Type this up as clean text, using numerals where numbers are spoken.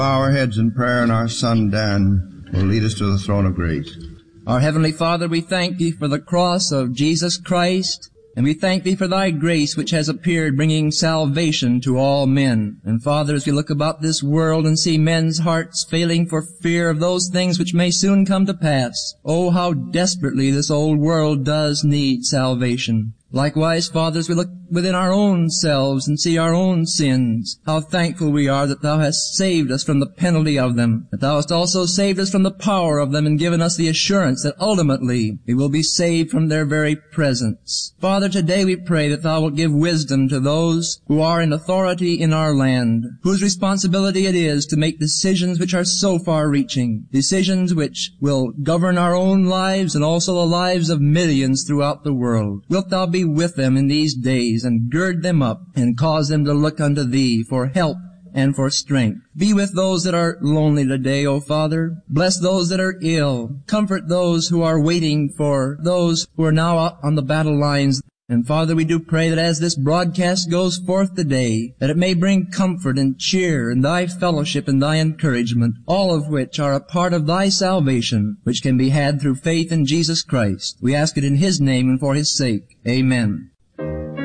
Bow our heads in prayer, and our son Dan will lead us to the throne of grace. Our Heavenly Father, we thank Thee for the cross of Jesus Christ, and we thank Thee for Thy grace which has appeared, bringing salvation to all men. And Father, as we look about this world and see men's hearts failing for fear of those things which may soon come to pass, oh, how desperately this old world does need salvation. Likewise, Father, as we look within our own selves and see our own sins, how thankful we are that Thou hast saved us from the penalty of them, that Thou hast also saved us from the power of them and given us the assurance that ultimately we will be saved from their very presence. Father, today we pray that Thou wilt give wisdom to those who are in authority in our land, whose responsibility it is to make decisions which are so far-reaching, decisions which will govern our own lives and also the lives of millions throughout the world. Wilt Thou be with them in these days and gird them up and cause them to look unto Thee for help and for strength. Be with those that are lonely today, O Father. Bless those that are ill. Comfort those who are waiting for those who are now out on the battle lines. And Father, we do pray that as this broadcast goes forth today, that it may bring comfort and cheer and Thy fellowship and Thy encouragement, all of which are a part of Thy salvation, which can be had through faith in Jesus Christ. We ask it in His name and for His sake. Amen.